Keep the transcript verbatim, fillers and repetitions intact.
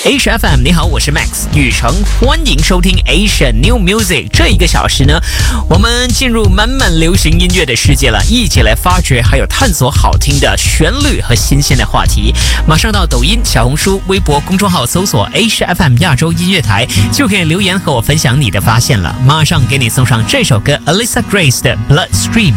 Asia F M， 你好，我是 Max 宇成，欢迎收听 Asia New Music。这一个小时呢，我们进入满满流行音乐的世界了，一起来发掘还有探索好听的旋律和新鲜的话题。马上到抖音、小红书、微博公众号搜索 Asia F M 亚洲音乐台，就可以留言和我分享你的发现了。马上给你送上这首歌 Alyssa Grace 的 Bloodstream。